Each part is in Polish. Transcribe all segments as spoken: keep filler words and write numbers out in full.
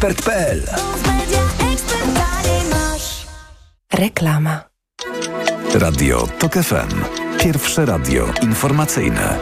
ekspert kropka pe el. Reklama. Radio Tok F M. Pierwsze radio informacyjne.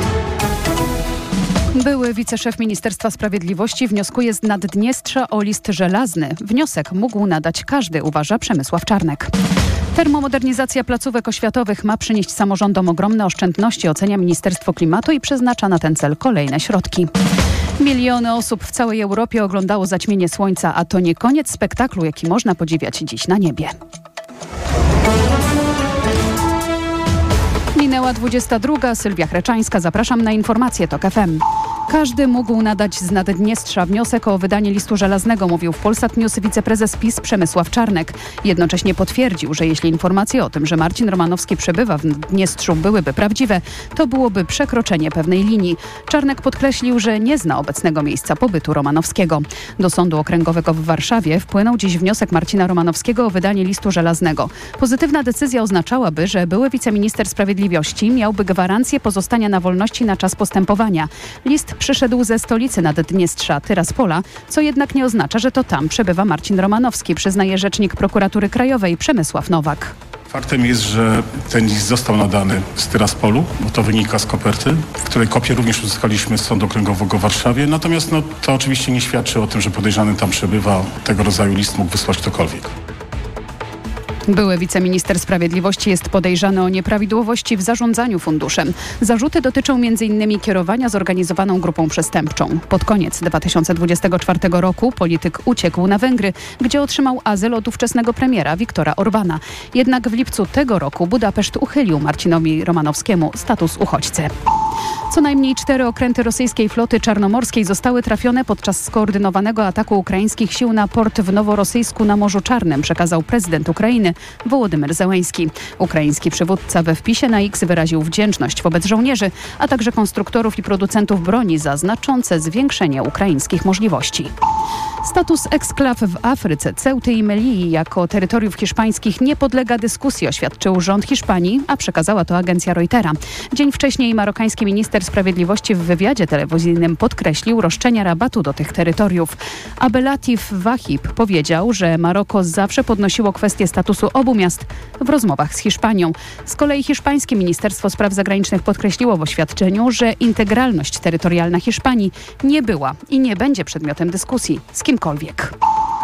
Były wiceszef Ministerstwa Sprawiedliwości wnioskuje z Naddniestrza o list żelazny. Wniosek mógł nadać każdy, uważa Przemysław Czarnek. Termomodernizacja placówek oświatowych ma przynieść samorządom ogromne oszczędności, ocenia Ministerstwo Klimatu i przeznacza na ten cel kolejne środki. Miliony osób w całej Europie oglądało zaćmienie słońca, a to nie koniec spektaklu, jaki można podziwiać dziś na niebie. Minęła dwudziesta druga. Sylwia Chreczańska. Zapraszam na informacje Tok F M. Każdy mógł nadać z Naddniestrza wniosek o wydanie listu żelaznego, mówił w Polsat News wiceprezes PiS Przemysław Czarnek. Jednocześnie potwierdził, że jeśli informacje o tym, że Marcin Romanowski przebywa w Naddniestrzu, byłyby prawdziwe, to byłoby przekroczenie pewnej linii. Czarnek podkreślił, że nie zna obecnego miejsca pobytu Romanowskiego. Do Sądu Okręgowego w Warszawie wpłynął dziś wniosek Marcina Romanowskiego o wydanie listu żelaznego. Pozytywna decyzja oznaczałaby, że były wiceminister sprawiedliwości miałby gwarancję pozostania na wolności na czas postępowania. List przyszedł ze stolicy Naddniestrza, Tyraspola, co jednak nie oznacza, że to tam przebywa Marcin Romanowski, przyznaje rzecznik Prokuratury Krajowej Przemysław Nowak. Faktem jest, że ten list został nadany z Tyraspolu, bo to wynika z koperty, której kopię również uzyskaliśmy z Sądu Okręgowego w Warszawie. Natomiast no, to oczywiście nie świadczy o tym, że podejrzany tam przebywa. Tego rodzaju list mógł wysłać ktokolwiek. Były wiceminister sprawiedliwości jest podejrzany o nieprawidłowości w zarządzaniu funduszem. Zarzuty dotyczą między innymi kierowania zorganizowaną grupą przestępczą. Pod koniec dwa tysiące dwudziestego czwartego roku polityk uciekł na Węgry, gdzie otrzymał azyl od ówczesnego premiera Viktora Orbana. Jednak w lipcu tego roku Budapeszt uchylił Marcinowi Romanowskiemu status uchodźcy. Co najmniej cztery okręty rosyjskiej floty czarnomorskiej zostały trafione podczas skoordynowanego ataku ukraińskich sił na port w Noworosyjsku na Morzu Czarnym, przekazał prezydent Ukrainy Wołodymyr Zełenski. Ukraiński przywódca we wpisie na X wyraził wdzięczność wobec żołnierzy, a także konstruktorów i producentów broni za znaczące zwiększenie ukraińskich możliwości. Status eksklaw w Afryce, Ceuty i Melilli jako terytoriów hiszpańskich nie podlega dyskusji, oświadczył rząd Hiszpanii, a przekazała to agencja Reutera. Dzień wcześniej marokański minister sprawiedliwości w wywiadzie telewizyjnym podkreślił roszczenia rabatu do tych terytoriów. Abdelatif Wahib powiedział, że Maroko zawsze podnosiło kwestię statusu obu miast w rozmowach z Hiszpanią. Z kolei hiszpańskie Ministerstwo Spraw Zagranicznych podkreśliło w oświadczeniu, że integralność terytorialna Hiszpanii nie była i nie będzie przedmiotem dyskusji z kimkolwiek.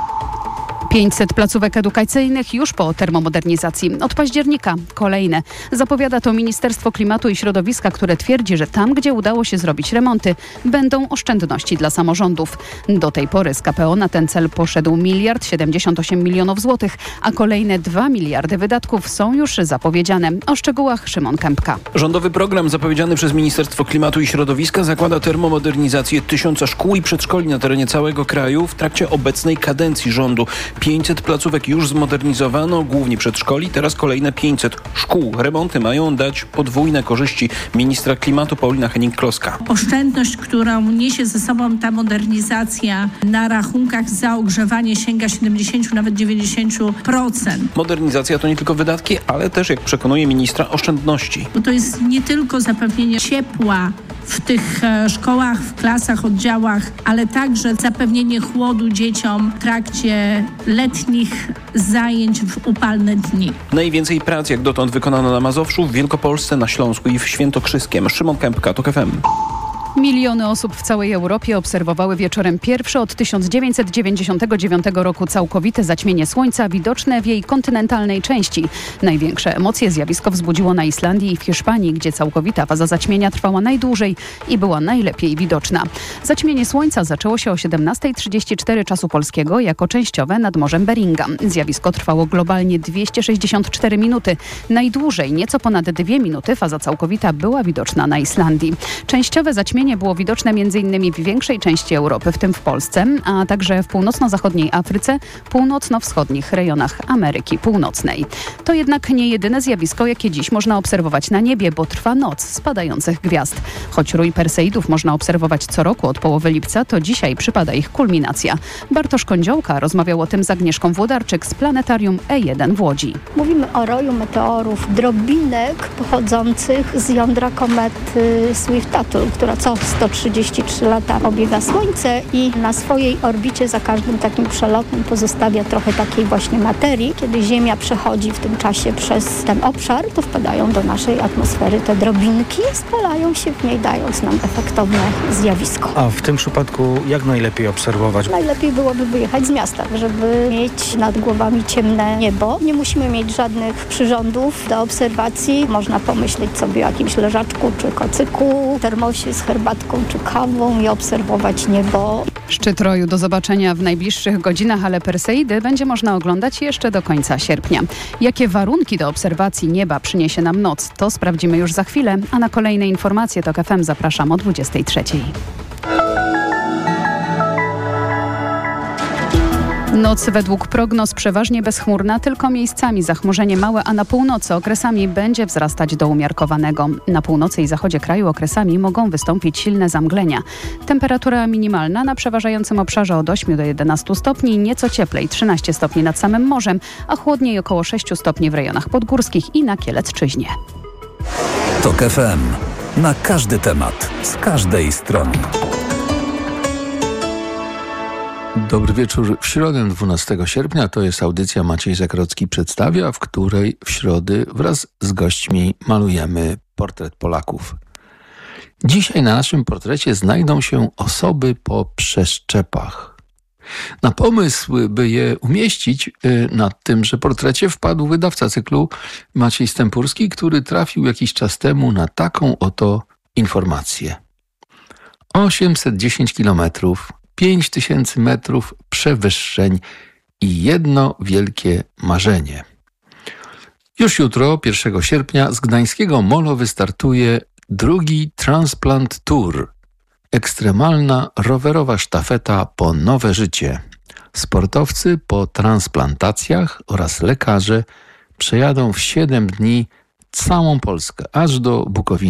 pięćset placówek edukacyjnych już po termomodernizacji. Od października kolejne. Zapowiada to Ministerstwo Klimatu i Środowiska, które twierdzi, że tam, gdzie udało się zrobić remonty, będą oszczędności dla samorządów. Do tej pory z K P O na ten cel poszedł miliard siedemdziesiąt osiem milionów złotych, a kolejne dwa miliardy wydatków są już zapowiedziane. O szczegółach Szymon Kępka. Rządowy program zapowiedziany przez Ministerstwo Klimatu i Środowiska zakłada termomodernizację tysiąca szkół i przedszkoli na terenie całego kraju w trakcie obecnej kadencji rządu. pięćset placówek już zmodernizowano, głównie przedszkoli, teraz kolejne pięćset szkół. Remonty mają dać podwójne korzyści. Ministra klimatu Paulina Hennig-Kloska. Oszczędność, którą niesie ze sobą ta modernizacja na rachunkach za ogrzewanie sięga siedemdziesiąt, nawet dziewięćdziesiąt procent. Modernizacja to nie tylko wydatki, ale też, jak przekonuje ministra, oszczędności. Bo to jest nie tylko zapewnienie ciepła w tych szkołach, w klasach, oddziałach, ale także zapewnienie chłodu dzieciom w trakcie letnich zajęć w upalne dni. Najwięcej prac jak dotąd wykonano na Mazowszu, w Wielkopolsce, na Śląsku i w Świętokrzyskiem. Szymon Kępka, Tok F M. Miliony osób w całej Europie obserwowały wieczorem pierwsze od tysiąc dziewięćset dziewięćdziesiątego dziewiątego roku całkowite zaćmienie słońca widoczne w jej kontynentalnej części. Największe emocje zjawisko wzbudziło na Islandii i w Hiszpanii, gdzie całkowita faza zaćmienia trwała najdłużej i była najlepiej widoczna. Zaćmienie słońca zaczęło się o siedemnasta trzydzieści cztery czasu polskiego jako częściowe nad Morzem Beringa. Zjawisko trwało globalnie dwieście sześćdziesiąt cztery minuty. Najdłużej, nieco ponad dwie minuty, faza całkowita była widoczna na Islandii. Częściowe zaćmienie było widoczne m.in. w większej części Europy, w tym w Polsce, a także w północno-zachodniej Afryce, północno-wschodnich rejonach Ameryki Północnej. To jednak nie jedyne zjawisko, jakie dziś można obserwować na niebie, bo trwa noc spadających gwiazd. Choć rój Perseidów można obserwować co roku od połowy lipca, to dzisiaj przypada ich kulminacja. Bartosz Kądziołka rozmawiał o tym z Agnieszką Włodarczyk z planetarium E jeden w Łodzi. Mówimy o roju meteorów, drobinek pochodzących z jądra komety Swift-Tuttle, która co co sto trzydzieści trzy lata obiega Słońce i na swojej orbicie za każdym takim przelotem pozostawia trochę takiej właśnie materii. Kiedy Ziemia przechodzi w tym czasie przez ten obszar, to wpadają do naszej atmosfery te drobinki, spalają się w niej, dając nam efektowne zjawisko. A w tym przypadku jak najlepiej obserwować? Najlepiej byłoby wyjechać z miasta, żeby mieć nad głowami ciemne niebo. Nie musimy mieć żadnych przyrządów do obserwacji. Można pomyśleć sobie o jakimś leżaczku czy kocyku, termosie z herbatką czy kawą i obserwować niebo. Szczyt Roju do zobaczenia w najbliższych godzinach, ale Perseidy będzie można oglądać jeszcze do końca sierpnia. Jakie warunki do obserwacji nieba przyniesie nam noc, to sprawdzimy już za chwilę, a na kolejne informacje TOK F M zapraszam o dwudziestej trzeciej. Noc według prognoz przeważnie bezchmurna, tylko miejscami zachmurzenie małe, a na północy okresami będzie wzrastać do umiarkowanego. Na północy i zachodzie kraju okresami mogą wystąpić silne zamglenia. Temperatura minimalna na przeważającym obszarze od ośmiu do jedenastu stopni, nieco cieplej trzynaście stopni nad samym morzem, a chłodniej około sześciu stopni w rejonach podgórskich i na Kielecczyźnie. TOK F M. Na każdy temat, z każdej strony. Dobry wieczór. W środę dwunastego sierpnia to jest audycja Maciej Zakrocki przedstawia, w której w środy wraz z gośćmi malujemy portret Polaków. Dzisiaj na naszym portrecie znajdą się osoby po przeszczepach. Na pomysł, by je umieścić na tymże portrecie wpadł wydawca cyklu Maciej Stępurski, który trafił jakiś czas temu na taką oto informację. osiemset dziesięć kilometrów, pięć tysięcy metrów przewyższeń i jedno wielkie marzenie. Już jutro, pierwszego sierpnia, z gdańskiego Molo wystartuje drugi Transplant Tour. Ekstremalna rowerowa sztafeta po nowe życie. Sportowcy po transplantacjach oraz lekarze przejadą w siedem dni całą Polskę, aż do Bukowiny.